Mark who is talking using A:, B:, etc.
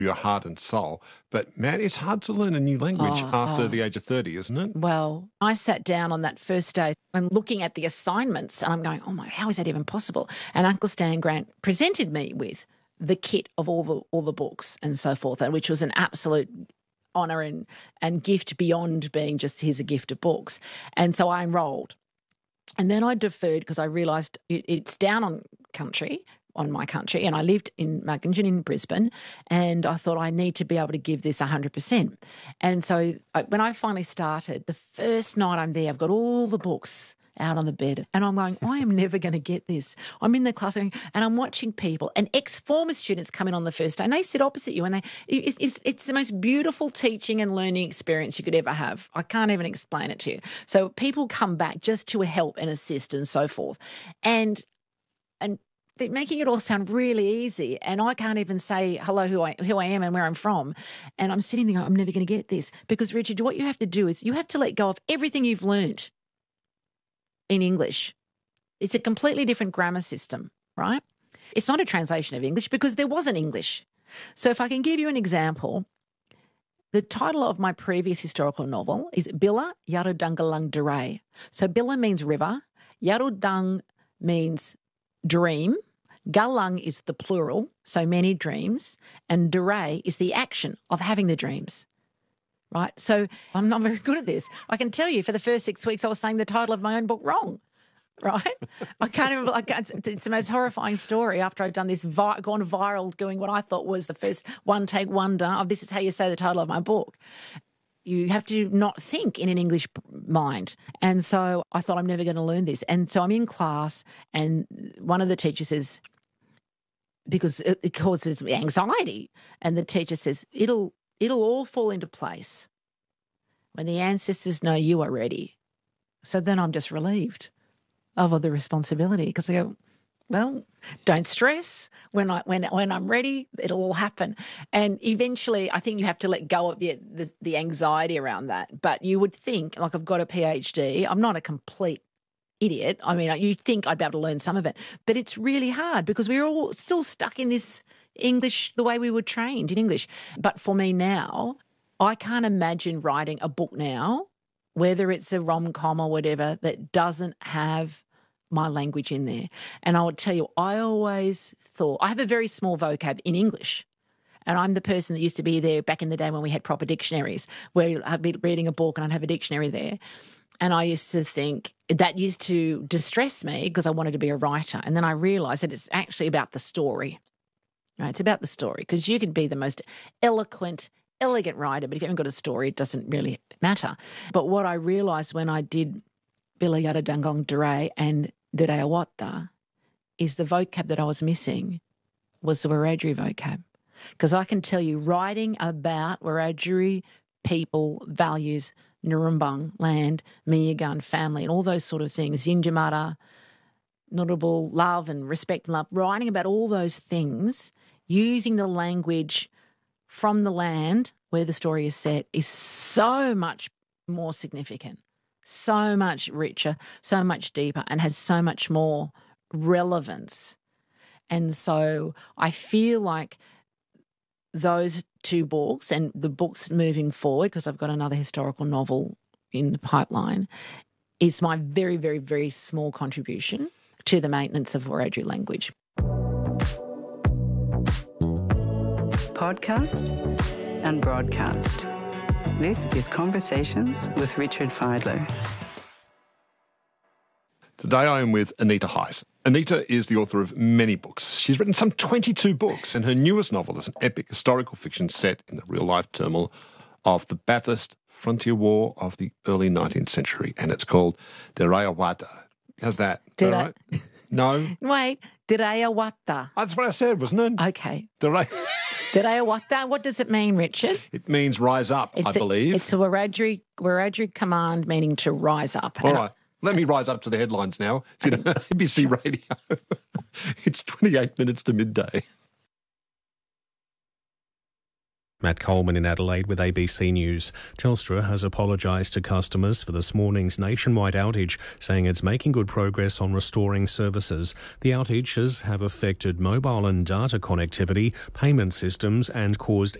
A: your heart and soul. But, man, it's hard to learn a new language after the age of 30, isn't it?
B: Well, I sat down on that first day. I'm looking at the assignments and I'm going, oh, my, how is that even possible? And Uncle Stan Grant presented me with the kit of all the books and so forth, which was an absolute honour and gift beyond being just here's a gift of books. And so I enrolled. And then I deferred because I realised it's down on my country, and I lived in Muggingon in Brisbane, and I thought I need to be able to give this 100%. And so when I finally started, the first night I'm there, I've got all the books out on the bed, and I'm going, I am never going to get this. I'm in the classroom and I'm watching people, and ex-former students come in on the first day and they sit opposite you, and it's the most beautiful teaching and learning experience you could ever have. I can't even explain it to you. So people come back just to help and assist and so forth. And they're making it all sound really easy, and I can't even say hello, who I am and where I'm from. And I'm sitting there going, I'm never going to get this. Because, Richard, what you have to do is you have to let go of everything you've learnt in English. It's a completely different grammar system, right? It's not a translation of English because there wasn't English. So if I can give you an example, the title of my previous historical novel is Billa Yarudungalang Duray. So Billa means river, Yarudung means dream, Galang is the plural, so many dreams, and Duray is the action of having the dreams. Right? So I'm not very good at this. I can tell you for the first 6 weeks I was saying the title of my own book wrong, right? I can't even, it's the most horrifying story after I'd done this, gone viral doing what I thought was the first one-take wonder of this is how you say the title of my book. You have to not think in an English mind. And so I thought I'm never going to learn this. And so I'm in class and one of the teachers says, because it causes anxiety, and the teacher says, it'll all fall into place when the ancestors know you are ready. So then I'm just relieved of the responsibility because I go, well, don't stress. When I'm ready, it'll all happen. And eventually I think you have to let go of the anxiety around that. But you would think, like I've got a PhD, I'm not a complete idiot. I mean, you'd think I'd be able to learn some of it. But it's really hard because we're all still stuck in this English the way we were trained in English. But for me now, I can't imagine writing a book now, whether it's a rom-com or whatever, that doesn't have my language in there. And I would tell you, I always thought, I have a very small vocab in English. And I'm the person that used to be there back in the day when we had proper dictionaries, where I'd be reading a book and I'd have a dictionary there. And I used to think that used to distress me because I wanted to be a writer. And then I realised that it's actually about the story. Right? It's about the story because you can be the most eloquent, elegant writer, but if you haven't got a story, it doesn't really matter. But what I realised when I did Billa Yarudungalang Duray and Dirayawata is the vocab that I was missing was the Wiradjuri vocab. Because I can tell you, writing about Wiradjuri people, values, Ngurumbang, land, Miyagun, family, and all those sort of things, Yinjamara, notable love and respect and love, writing about all those things, using the language from the land where the story is set is so much more significant, so much richer, so much deeper, and has so much more relevance. And so I feel like those two books and the books moving forward, because I've got another historical novel in the pipeline, is my very, very, very small contribution to the maintenance of Wiradjuri language.
C: Podcast and broadcast. This is Conversations with Richard Fidler.
A: Today I am with Anita Heiss. Anita is the author of many books. She's written some 22 books, and her newest novel is an epic historical fiction set in the real-life turmoil of the Bathurst Frontier War of the early 19th century, and it's called Dirayawata. How's that? Is that right? No?
B: Wait, Dirayawata.
A: That's what I said, wasn't it?
B: Okay. Dirayawata, what does it mean, Richard?
A: It means rise up, I believe.
B: It's a Wiradjuri command meaning to rise up.
A: All right. Let me rise up to the headlines now. ABC Radio. It's 28 minutes to midday.
D: Matt Coleman in Adelaide with ABC News. Telstra has apologised to customers for this morning's nationwide outage, saying it's making good progress on restoring services. The outages have affected mobile and data connectivity, payment systems and caused